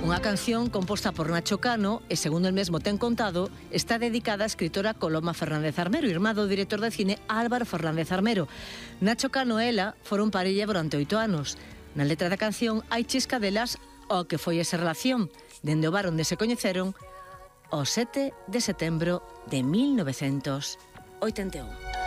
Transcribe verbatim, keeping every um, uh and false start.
Unha canción composta por Nacho Cano e, segundo el mesmo ten contado, está dedicada á escritora Coloma Fernández Armero, irmá do director de cine Álvaro Fernández Armero. Nacho Cano e ela foron parella durante oito anos. Na letra da canción hai chisca delas ao que foi esa relación, dende o bar onde se coñeceron o sete de setembro de mil novecentos oitenta e un.